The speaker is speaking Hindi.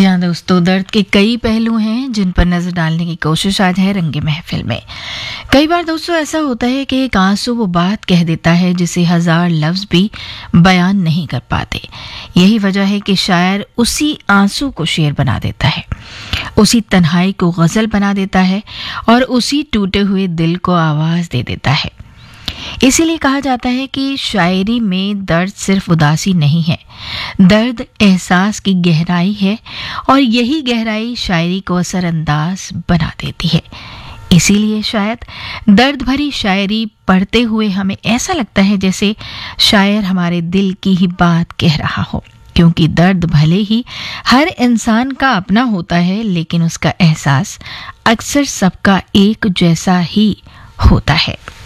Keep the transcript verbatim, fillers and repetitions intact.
जी हाँ दोस्तों, दर्द के कई पहलू हैं जिन पर नजर डालने की कोशिश आज है रंगे महफिल में। कई बार दोस्तों ऐसा होता है कि एक आंसू वो बात कह देता है जिसे हजार लफ्ज भी बयान नहीं कर पाते। यही वजह है कि शायर उसी आंसू को शेर बना देता है, उसी तन्हाई को गजल बना देता है और उसी टूटे हुए दिल को आवाज दे देता है। इसीलिए कहा जाता है कि शायरी में दर्द सिर्फ उदासी नहीं है, दर्द एहसास की गहराई है और यही गहराई शायरी को असरअंदाज बना देती है। इसीलिए शायद दर्द भरी शायरी पढ़ते हुए हमें ऐसा लगता है जैसे शायर हमारे दिल की ही बात कह रहा हो, क्योंकि दर्द भले ही हर इंसान का अपना होता है, लेकिन उसका एहसास अक्सर सबका एक जैसा ही होता है।